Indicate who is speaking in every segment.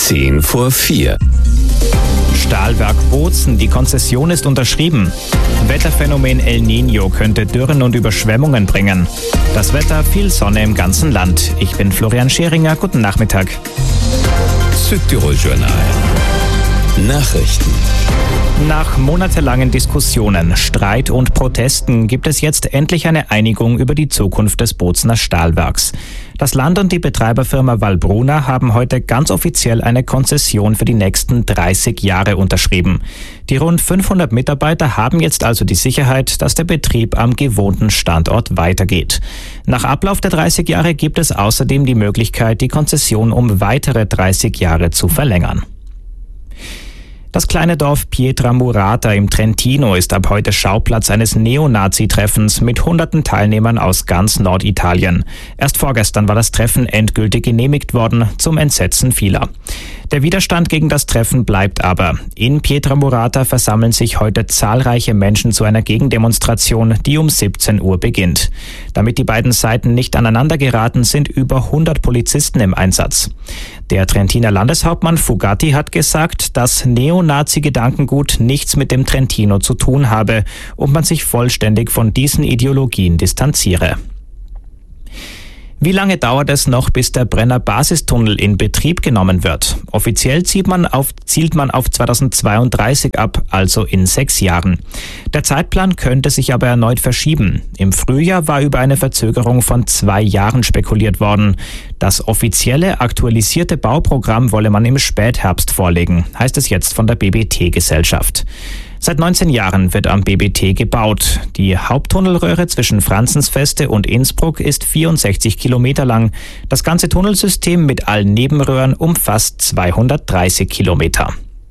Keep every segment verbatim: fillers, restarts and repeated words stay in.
Speaker 1: Zehn vor vier.
Speaker 2: Stahlwerk Bozen, die Konzession ist unterschrieben. Wetterphänomen El Niño könnte Dürren und Überschwemmungen bringen. Das Wetter, viel Sonne im ganzen Land. Ich bin Florian Scheringer, guten Nachmittag.
Speaker 1: Südtirol Journal. Nachrichten.
Speaker 2: Nach monatelangen Diskussionen, Streit und Protesten gibt es jetzt endlich eine Einigung über die Zukunft des Bozener Stahlwerks. Das Land und die Betreiberfirma Valbruna haben heute ganz offiziell eine Konzession für die nächsten dreißig Jahre unterschrieben. Die rund fünfhundert Mitarbeiter haben jetzt also die Sicherheit, dass der Betrieb am gewohnten Standort weitergeht. Nach Ablauf der dreißig Jahre gibt es außerdem die Möglichkeit, die Konzession um weitere dreißig Jahre zu verlängern. Das kleine Dorf Pietramurata im Trentino ist ab heute Schauplatz eines Neonazi-Treffens mit hunderten Teilnehmern aus ganz Norditalien. Erst vorgestern war das Treffen endgültig genehmigt worden, zum Entsetzen vieler. Der Widerstand gegen das Treffen bleibt aber. In Pietramurata versammeln sich heute zahlreiche Menschen zu einer Gegendemonstration, die um siebzehn Uhr beginnt. Damit die beiden Seiten nicht aneinander geraten, sind über hundert Polizisten im Einsatz. Der Trentiner Landeshauptmann Fugatti hat gesagt, dass Neonazi-Gedankengut nichts mit dem Trentino zu tun habe und man sich vollständig von diesen Ideologien distanziere. Wie lange dauert es noch, bis der Brenner Basistunnel in Betrieb genommen wird? Offiziell zielt man auf, zielt man auf zweitausendzweiunddreißig ab, also in sechs Jahren. Der Zeitplan könnte sich aber erneut verschieben. Im Frühjahr war über eine Verzögerung von zwei Jahren spekuliert worden. Das offizielle, aktualisierte Bauprogramm wolle man im Spätherbst vorlegen, heißt es jetzt von der B B T-Gesellschaft. Seit neunzehn Jahren wird am B B T gebaut. Die Haupttunnelröhre zwischen Franzensfeste und Innsbruck ist vierundsechzig Kilometer lang. Das ganze Tunnelsystem mit allen Nebenröhren umfasst zweihundertdreißig Kilometer.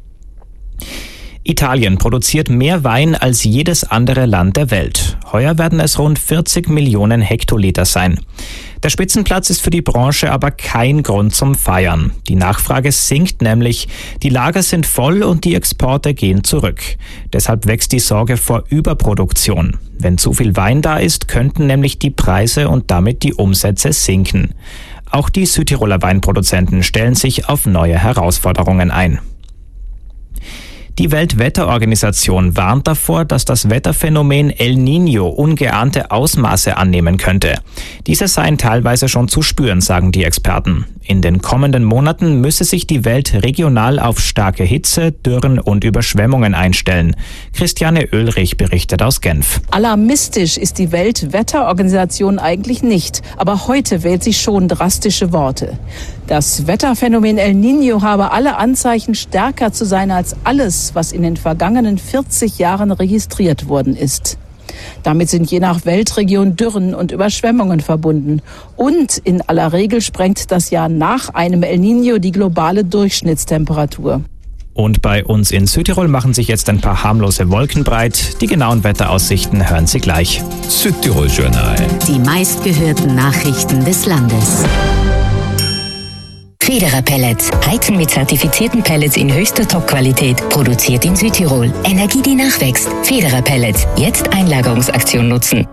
Speaker 2: Italien produziert mehr Wein als jedes andere Land der Welt. Heuer werden es rund vierzig Millionen Hektoliter sein. Der Spitzenplatz ist für die Branche aber kein Grund zum Feiern. Die Nachfrage sinkt nämlich, die Lager sind voll und die Exporte gehen zurück. Deshalb wächst die Sorge vor Überproduktion. Wenn zu viel Wein da ist, könnten nämlich die Preise und damit die Umsätze sinken. Auch die Südtiroler Weinproduzenten stellen sich auf neue Herausforderungen ein. Die Weltwetterorganisation warnt davor, dass das Wetterphänomen El Niño ungeahnte Ausmaße annehmen könnte. Diese seien teilweise schon zu spüren, sagen die Experten. In den kommenden Monaten müsse sich die Welt regional auf starke Hitze, Dürren und Überschwemmungen einstellen. Christiane Oehlrich berichtet aus Genf.
Speaker 3: Alarmistisch ist die Weltwetterorganisation eigentlich nicht, aber heute wählt sie schon drastische Worte. Das Wetterphänomen El Niño habe alle Anzeichen, stärker zu sein als alles, was in den vergangenen vierzig Jahren registriert worden ist. Damit sind je nach Weltregion Dürren und Überschwemmungen verbunden. Und in aller Regel sprengt das Jahr nach einem El Niño die globale Durchschnittstemperatur.
Speaker 2: Und bei uns in Südtirol machen sich jetzt ein paar harmlose Wolken breit. Die genauen Wetteraussichten hören Sie gleich.
Speaker 1: Südtirol Journal.
Speaker 4: Die meistgehörten Nachrichten des Landes. Federer Pellets. Heizen mit zertifizierten Pellets in höchster Top-Qualität. Produziert in Südtirol. Energie, die nachwächst. Federer Pellets. Jetzt Einlagerungsaktion nutzen.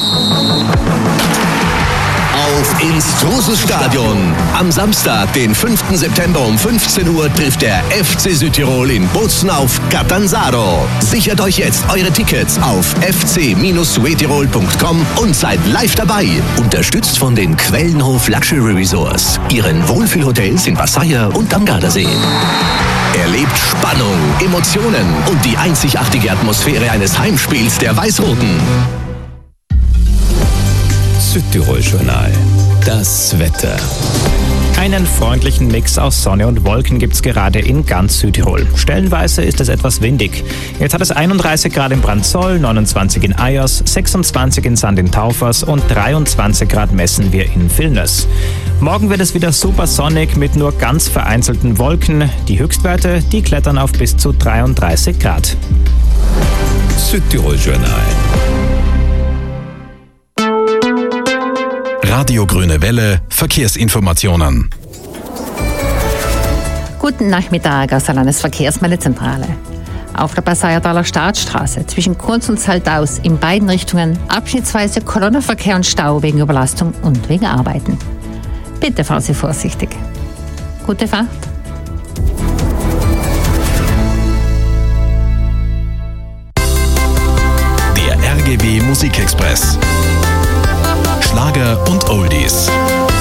Speaker 5: Auf ins Trosel-Stadion. Am Samstag, den fünften September um fünfzehn Uhr trifft der F C Südtirol in Bozen auf Catanzaro. Sichert euch jetzt eure Tickets auf f c Südtirol punkt com und seid live dabei. Unterstützt von den Quellenhof Luxury Resorts, ihren Wohlfühlhotels in Vassaia und am Gardasee. Erlebt Spannung, Emotionen und die einzigartige Atmosphäre eines Heimspiels der Weiß-Roten.
Speaker 1: Südtirol Journal. Das Wetter.
Speaker 2: Einen freundlichen Mix aus Sonne und Wolken gibt's gerade in ganz Südtirol. Stellenweise ist es etwas windig. Jetzt hat es einunddreißig Grad in Brandzoll, neunundzwanzig in Ayers, sechsundzwanzig in Sand in Taufers und dreiundzwanzig Grad messen wir in Vilnius. Morgen wird es wieder super sonnig mit nur ganz vereinzelten Wolken. Die Höchstwerte, die klettern auf bis zu dreiunddreißig Grad.
Speaker 1: Südtirol Journal.
Speaker 6: Radio Grüne Welle, Verkehrsinformationen.
Speaker 7: Guten Nachmittag aus der Landesverkehrsmeldezentrale. Auf der Passauertaler Staatsstraße zwischen Kunz und Saltaus in beiden Richtungen abschnittsweise Kolonnenverkehr und Stau wegen Überlastung und wegen Arbeiten. Bitte fahren Sie vorsichtig. Gute Fahrt.
Speaker 6: Musikexpress. Schlager und Oldies.